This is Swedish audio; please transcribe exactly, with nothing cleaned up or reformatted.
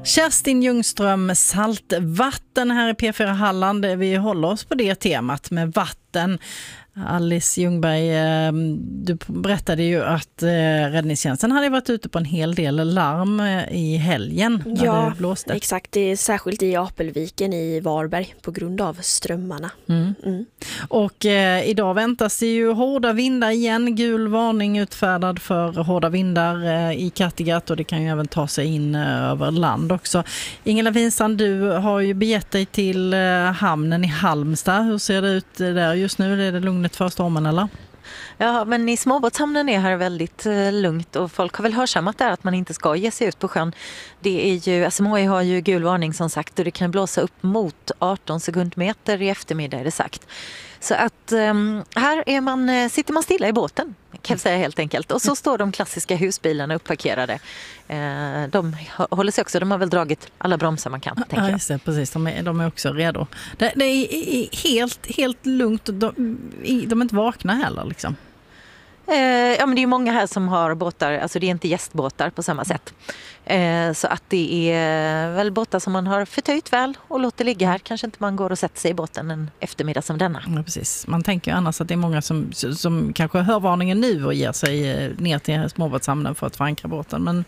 Kerstin Ljungström, saltvatten här i P fyra Halland. Vi håller oss på det temat med vatten. Alice Ljungberg, du berättade ju att räddningstjänsten hade varit ute på en hel del larm i helgen när ja, det blåste. Exakt. Det är särskilt i Apelviken i Varberg på grund av strömmarna. Mm. Mm. Och eh, idag väntas det ju hårda vindar igen. Gul varning utfärdad för hårda vindar eh, i Kattegatt, och det kan ju även ta sig in eh, över land också. Ingela Winsand, du har ju begett dig till eh, hamnen i Halmstad. Hur ser det ut där just nu? Är det lugnt för stormen eller? Ja, men i småbåtshamnen är här väldigt eh, lugnt, och folk har väl hörsammat där att man inte ska ge sig ut på sjön. Det är ju, S M H I har ju gul varning som sagt, och det kan blåsa upp mot arton sekundmeter i eftermiddag är det sagt. Så att eh, här är man, sitter man stilla i båten kan jag säga helt enkelt. Och så står de klassiska husbilarna uppparkerade. Eh, de håller sig också, de har väl dragit alla bromsar man kan, tänker ja, jag. Just det, precis, de är, de är också redo. Det, det är helt, helt lugnt, de, de är inte vakna heller liksom. Eh, ja, men det är många här som har båtar, alltså det är inte gästbåtar på samma sätt. Eh, så att det är väl båtar som man har förtöjt väl och låter ligga här. Kanske inte man går och sätter sig i båten en eftermiddag som denna. Ja, precis. Man tänker ju annars att det är många som, som kanske hör varningen nu och ger sig ner till småbåtshamnen för att förankra båten. Men